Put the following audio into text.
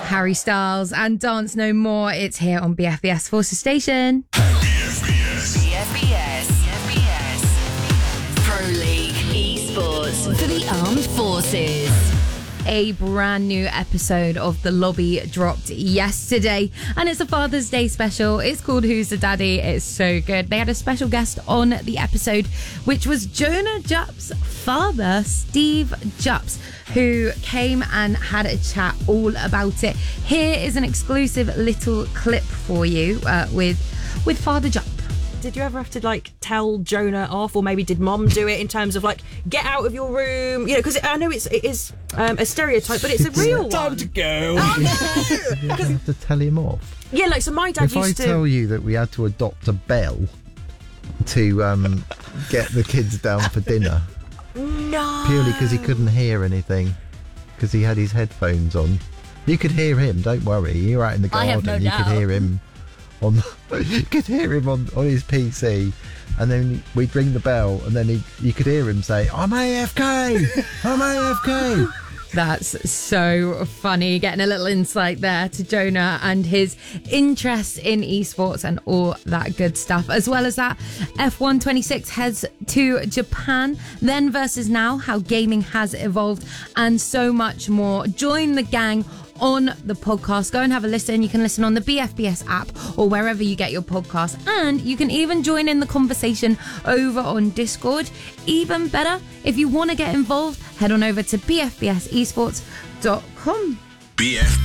Harry Styles and Dance No More. It's here on BFBS Forces Station. BFBS. Pro League Esports for the Armed Forces. A brand new episode of The Lobby dropped yesterday, and it's a Father's Day special. It's called Who's the Daddy? It's so good. They had a special guest on the episode, which was Jonah Jupp's father, Steve Jupps, who came and had a chat all about it. Here is an exclusive little clip for you with Father Jupp. Did you ever have to tell Jonah off, or maybe did Mom do it in terms of get out of your room? Because I know it is a stereotype, but it's a real one. Time to go. Oh no! You have to tell him off. Yeah, so my dad if used to. If I tell you that we had to adopt a bell to get the kids down for dinner, No. purely because he couldn't hear anything, because he had his headphones on. You could hear him. Don't worry. You were out in the I garden. have no You doubt. could hear him. You could hear him on his PC, and then we'd ring the bell, and then you could hear him say, "I'm AFK, I'm AFK." That's so funny. Getting a little insight there to Jonah and his interest in esports and all that good stuff. As well as that, F1 26 heads to Japan, then versus now, how gaming has evolved, and so much more. Join the gang on the podcast. Go and have a listen. You can listen on the BFBS app or wherever you get your podcast, and you can even join in the conversation over on Discord. Even better, if you want to get involved, head on over to bfbsesports.com. BFBS.